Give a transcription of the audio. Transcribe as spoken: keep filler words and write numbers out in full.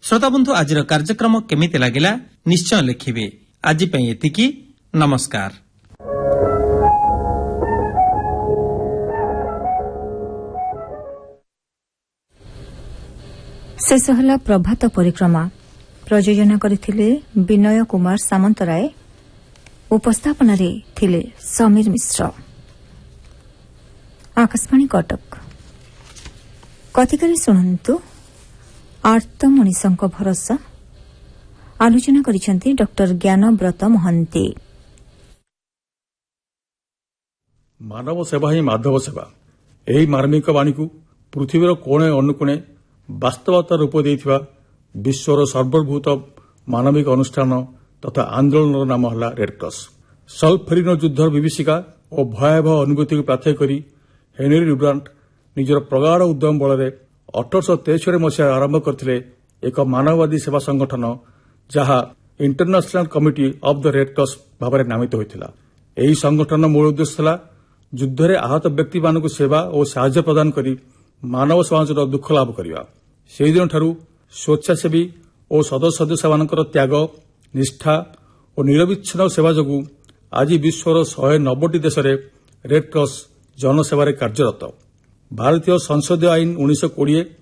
श्रोता बंधु आज कार्यक्रम केमिति लागिला निश्चय लिखिबे। आज पई एतिकी। नमस्कार। शेष हला प्रभात परिक्रमा। प्रयोजना करथिले विनय कुमार सामंतराय। उपस्थापना रे थिले समीर मिश्र। आकाशवाणी कटक। कथिकारी सुनंतु आर्त मनीषंक भरोसा। आलोचना करिसेंती डॉक्टर ज्ञानव्रत महंती। मानव सेवा ही माधव सेवा एही मार्मिक वाणी को पृथ्वीर कोणे अनुकोणे वास्तवता रूप देथिबा विश्वर सर्वभूत मानविक अनुष्ठान तथा आंदोलन नाम हला रेडक्रॉस। सल्फेरिन युद्धर विभीषिका और भयावह अनुभूति को प्रार्थना करी हेनरी ड्यूरांट निजर प्रगाढ़ उद्यम बल अठरश तेस्तरी मसीह आरंभ करथिले एक मानववादी सेवा संगठन जहा international committee of the Red Cross भाव में नामित होइथिला। एही संगठन मूल उद्देश्य था युद्ध में आहत व्यक्ति मानक सेवा और साहाय्य प्रदान करी मानव समाजर दुख लाभ करवा। से दिन ठारू स्वेच्छासेवी और सदस्य सदस्य मानकर त्याग निष्ठा और निरविच्छिन्न सेवा जोगु आज विश्वर शहे नब्बे देश में रेडक्रॉस जनसेवार कार्यरत। भारतीय संसदीय आईन उन्नीस कोड़े